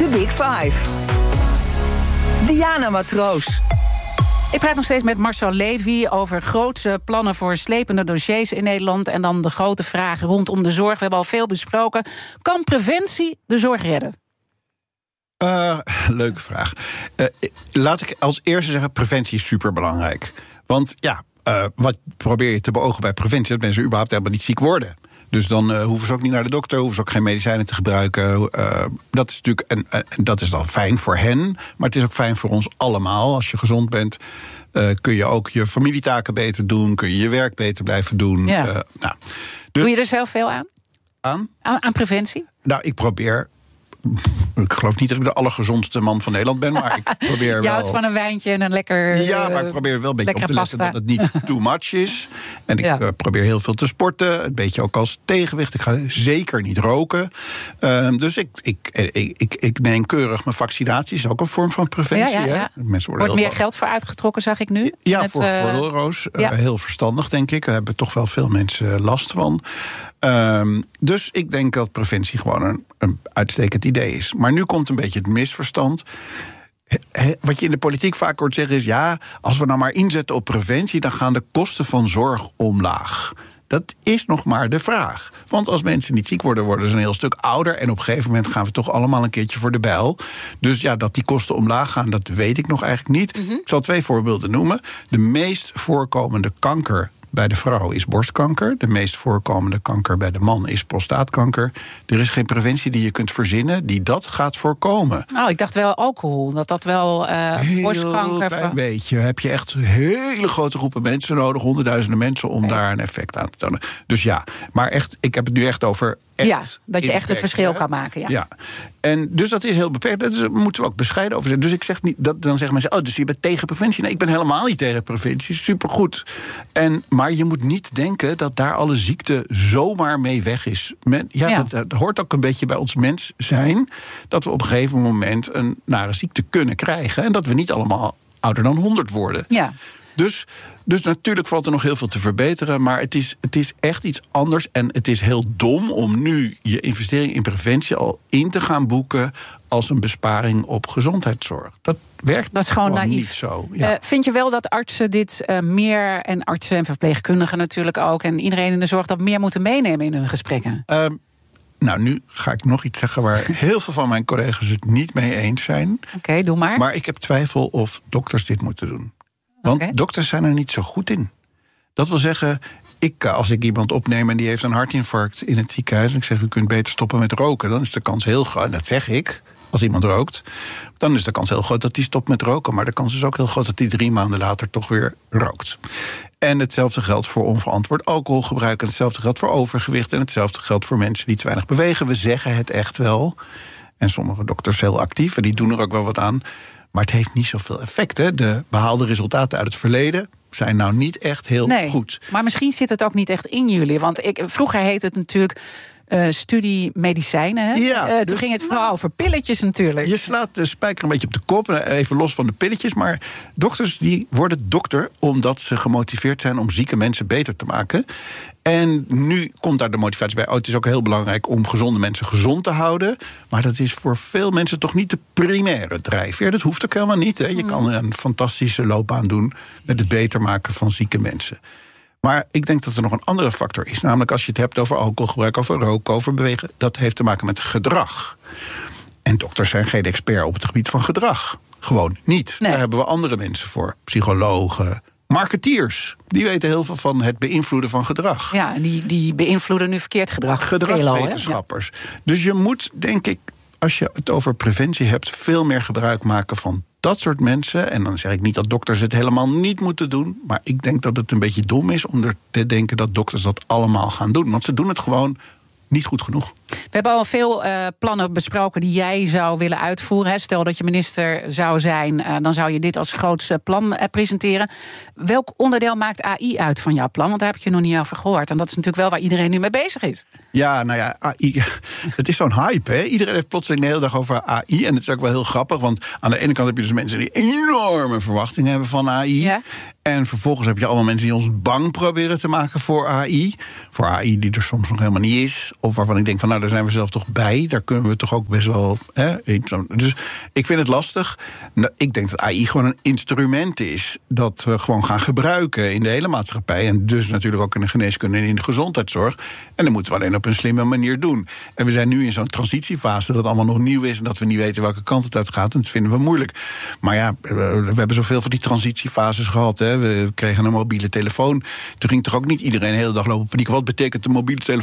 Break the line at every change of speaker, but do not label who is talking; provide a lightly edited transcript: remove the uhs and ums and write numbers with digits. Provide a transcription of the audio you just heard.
The Big Five. Diana Matroos.
Ik praat nog steeds met Marcel Levy over grootse plannen voor slepende dossiers in Nederland. En dan de grote vraag rondom de zorg. We hebben al veel besproken. Kan preventie de zorg redden?
Leuke vraag. Laat ik als eerste zeggen, preventie is superbelangrijk. Want wat probeer je te beogen bij preventie? Dat mensen überhaupt helemaal niet ziek worden. Dus dan hoeven ze ook niet naar de dokter, hoeven ze ook geen medicijnen te gebruiken. Dat is natuurlijk, en dat is dan fijn voor hen, maar het is ook fijn voor ons allemaal. Als je gezond bent, kun je ook je familietaken beter doen, kun je je werk beter blijven doen.
Ja.
Dus,
doe je er zelf veel aan? Aan preventie?
Nou, ik probeer. Ik geloof niet dat ik de allergezondste man van Nederland ben, maar ik probeer wel.
Je houdt van een wijntje en een lekker.
Ja, maar ik probeer wel een beetje op te letten dat het niet too much is. En ik probeer heel veel te sporten, een beetje ook als tegenwicht. Ik ga zeker niet roken. Dus ik neem keurig mijn vaccinaties, ook een vorm van preventie.
Ja.
Mensen
wordt meer geld voor uitgetrokken, zag ik nu.
Ja, voor euro's. Heel verstandig, denk ik. Daar hebben toch wel veel mensen last van. Dus ik denk dat preventie gewoon een uitstekend idee is. Maar nu komt een beetje het misverstand. Wat je in de politiek vaak hoort zeggen is, als we nou maar inzetten op preventie, dan gaan de kosten van zorg omlaag. Dat is nog maar de vraag. Want als mensen niet ziek worden, worden ze een heel stuk ouder. En op een gegeven moment gaan we toch allemaal een keertje voor de bijl. Dus dat die kosten omlaag gaan, dat weet ik nog eigenlijk niet. Ik zal 2 voorbeelden noemen. De meest voorkomende kanker bij de vrouw is borstkanker. De meest voorkomende kanker bij de man is prostaatkanker. Er is geen preventie die je kunt verzinnen die dat gaat voorkomen.
Ik dacht wel alcohol, dat wel borstkanker.
Heel beetje. Heb je echt hele grote groepen mensen nodig, honderdduizenden mensen, om daar een effect aan te tonen. Dus maar echt, ik heb het nu echt over.
Dat je echt het verschil kan maken. Ja.
En dus dat is heel beperkt. Daar moeten we ook bescheiden over zijn. Dus ik zeg niet, dan zeggen mensen, dus je bent tegen preventie. Nee, ik ben helemaal niet tegen preventie. Supergoed. Maar je moet niet denken dat daar alle ziekte zomaar mee weg is. Dat hoort ook een beetje bij ons mens zijn, dat we op een gegeven moment een nare ziekte kunnen krijgen. En dat we niet allemaal ouder dan 100 worden. Ja. Dus natuurlijk valt er nog heel veel te verbeteren, maar het is echt iets anders. En het is heel dom om nu je investering in preventie al in te gaan boeken als een besparing op gezondheidszorg. Dat werkt dat is gewoon naïef. Niet zo. Ja.
Vind je wel dat artsen dit meer, en artsen en verpleegkundigen natuurlijk ook, en iedereen in de zorg dat meer moeten meenemen in hun gesprekken?
Nu ga ik nog iets zeggen waar heel veel van mijn collega's het niet mee eens zijn.
Oké, doe maar.
Maar ik heb twijfel of dokters dit moeten doen. Want dokters zijn er niet zo goed in. Dat wil zeggen, als ik iemand opneem en die heeft een hartinfarct in het ziekenhuis, en ik zeg, u kunt beter stoppen met roken, dan is de kans heel groot, en dat zeg ik, als iemand rookt, dan is de kans heel groot dat hij stopt met roken. Maar de kans is ook heel groot dat hij 3 maanden later toch weer rookt. En hetzelfde geldt voor onverantwoord alcoholgebruik, en hetzelfde geldt voor overgewicht, en hetzelfde geldt voor mensen die te weinig bewegen. We zeggen het echt wel. En sommige dokters heel actief, en die doen er ook wel wat aan. Maar het heeft niet zoveel effect. Hè? De behaalde resultaten uit het verleden zijn nou niet echt heel goed.
Maar misschien zit het ook niet echt in jullie. Want vroeger heette het natuurlijk studie medicijnen. Hè?
Ja,
toen ging het vooral over pilletjes natuurlijk.
Je slaat de spijker een beetje op de kop, even los van de pilletjes. Maar dokters die worden dokter omdat ze gemotiveerd zijn om zieke mensen beter te maken. En nu komt daar de motivatie bij. Het is ook heel belangrijk om gezonde mensen gezond te houden. Maar dat is voor veel mensen toch niet de primaire drijfveer. Dat hoeft ook helemaal niet. Hè. Je kan een fantastische loopbaan doen met het beter maken van zieke mensen. Maar ik denk dat er nog een andere factor is. Namelijk als je het hebt over alcoholgebruik, over roken, over bewegen. Dat heeft te maken met gedrag. En dokters zijn geen expert op het gebied van gedrag. Gewoon niet. Nee. Daar hebben we andere mensen voor. Psychologen, marketeers. Die weten heel veel van het beïnvloeden van gedrag.
Ja, en die beïnvloeden nu verkeerd gedrag.
Gedragswetenschappers. Dus je moet, denk ik, als je het over preventie hebt, veel meer gebruik maken van dat soort mensen. En dan zeg ik niet dat dokters het helemaal niet moeten doen. Maar ik denk dat het een beetje dom is om er te denken dat dokters dat allemaal gaan doen. Want ze doen het gewoon niet goed genoeg.
We hebben al veel plannen besproken die jij zou willen uitvoeren. Hè. Stel dat je minister zou zijn, dan zou je dit als grootste plan presenteren. Welk onderdeel maakt AI uit van jouw plan? Want daar heb ik je nog niet over gehoord. En dat is natuurlijk wel waar iedereen nu mee bezig is.
Ja, AI, het is zo'n hype, hè? Iedereen heeft plotseling de hele dag over AI. En het is ook wel heel grappig, want aan de ene kant heb je dus mensen die enorme verwachtingen hebben van AI. Ja. En vervolgens heb je allemaal mensen die ons bang proberen te maken voor AI. Voor AI die er soms nog helemaal niet is. Of waarvan ik denk van, nou, daar zijn we zelf toch bij. Daar kunnen we toch ook best wel iets aan. Dus ik vind het lastig. Ik denk dat AI gewoon een instrument is dat we gewoon gaan gebruiken in de hele maatschappij. En dus natuurlijk ook in de geneeskunde en in de gezondheidszorg. En dat moeten we alleen op een slimme manier doen. En we zijn nu in zo'n transitiefase dat allemaal nog nieuw is en dat we niet weten welke kant het uit gaat. En dat vinden we moeilijk. Maar ja, we hebben zoveel van die transitiefases gehad. Hè. We kregen een mobiele telefoon. Toen ging toch ook niet iedereen de hele dag lopen panieken. Wat betekent de mobiele telefoon